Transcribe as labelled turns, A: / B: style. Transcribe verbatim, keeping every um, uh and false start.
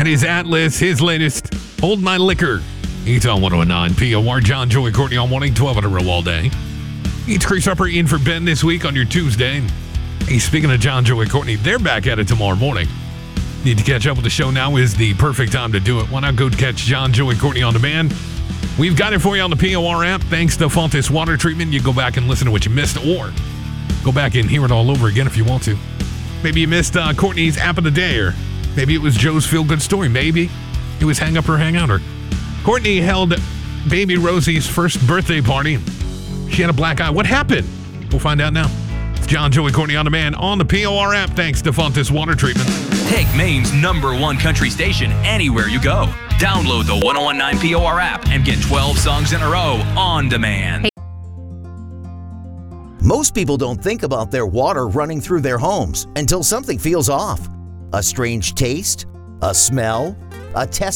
A: and his Atlas, his latest, Hold My Liquor. He's on one oh nine P O R. John, Joey, Courtney on one eight twelve in a row all day. It's Chris Harper in for Ben this week on your Tuesday. Hey, speaking of John, Joey, Courtney, they're back at it tomorrow morning. Need to catch up with the show now is the perfect time to do it. Why not go catch John, Joey, Courtney on demand? We've got it for you on the P O R app. Thanks to Fontes Water Treatment. You go back and listen to what you missed, or go back and hear it all over again if you want to. Maybe you missed uh, Courtney's app of the day, or maybe it was Joe's feel-good story. Maybe it was hang up or hang out. Or Courtney held baby Rosie's first birthday party. She had a black eye. What happened? We'll find out now. It's John, Joey, Courtney on demand on the P O R app. Thanks to Fontes Water Treatment.
B: Take Maine's number one country station anywhere you go. Download the one oh one nine P O R app and get twelve songs in a row on demand.
C: Most people don't think about their water running through their homes until something feels off. A strange taste, a smell, a test